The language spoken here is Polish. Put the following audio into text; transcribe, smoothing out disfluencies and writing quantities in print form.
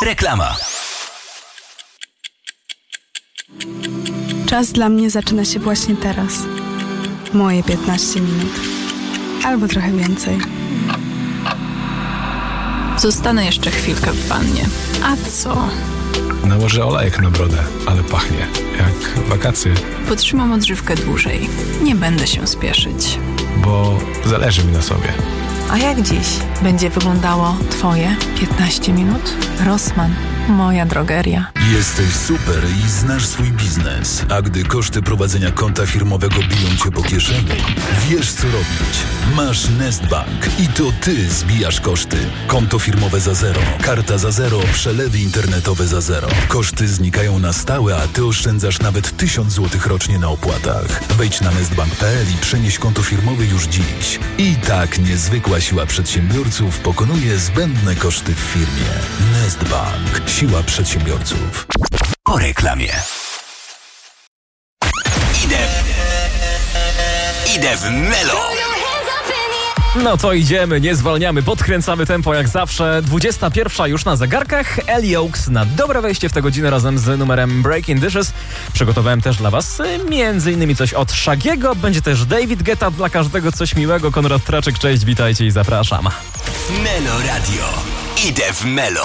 Reklama. Czas dla mnie zaczyna się właśnie teraz. Moje 15 minut. Albo trochę więcej. Zostanę jeszcze chwilkę w wannie. A co? Nałożę olejek na brodę, ale pachnie jak wakacje. Potrzymam odżywkę dłużej. Nie będę się spieszyć. Bo zależy mi na sobie. A jak dziś będzie wyglądało Twoje 15 minut? Rossmann, moja drogeria. Jesteś super i znasz swój biznes. A gdy koszty prowadzenia konta firmowego biją Cię po kieszeni, wiesz co robić. Masz Nestbank i to Ty zbijasz koszty. Konto firmowe za zero, karta za zero, przelewy internetowe za zero. Koszty znikają na stałe, a Ty oszczędzasz nawet 1000 zł rocznie na opłatach. Wejdź na nestbank.pl i przenieś konto firmowe już dziś. I tak niezwykła siła przedsiębiorców pokonuje zbędne koszty w firmie. Nestbank. Siła przedsiębiorców. Po reklamie. Idę w Melo. No to idziemy, nie zwalniamy, podkręcamy tempo jak zawsze. 21 już na zegarkach. Ellie Oaks na dobre wejście w tę godzinę razem z numerem Breaking Dishes. Przygotowałem też dla was między innymi coś od Shaggy'ego. Będzie też David Guetta, dla każdego coś miłego. Konrad Traczyk, cześć, witajcie i zapraszam. Melo Radio. Idę w Melo.